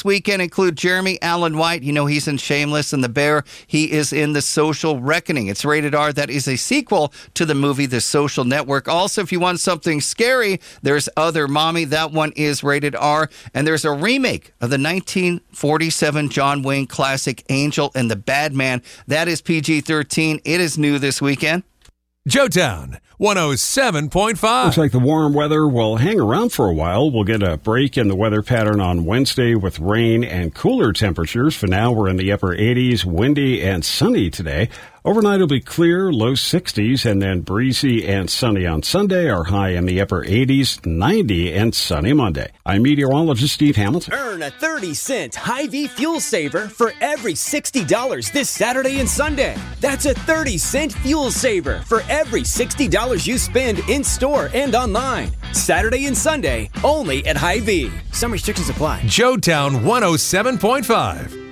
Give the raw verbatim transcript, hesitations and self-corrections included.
this weekend include Jeremy Allen White. You know, he's in Shameless and The Bear. He is in The Social Reckoning. It's rated R. That is a sequel to the movie The Social Network. Also, if you want something scary, there's Other Mommy. That one is rated R. And there's a remake of the nineteen forty-seven John Wayne classic Angel and the Bad Man. That is P G thirteen. It is new this weekend. Joetown, one oh seven point five. Looks like the warm weather will hang around for a while. We'll get a break in the weather pattern on Wednesday with rain and cooler temperatures. For now, we're in the upper eighties, windy and sunny today. Overnight will be clear, low sixties, and then breezy and sunny on Sunday. Our high in the upper eighties, ninety, and sunny Monday. I'm meteorologist Steve Hamilton. Earn a thirty cent Hy-Vee fuel saver for every sixty dollars this Saturday and Sunday. That's a thirty cent fuel saver for every sixty dollars you spend in-store and online. Saturday and Sunday, only at Hy-Vee. Some restrictions apply. Joetown, one oh seven point five.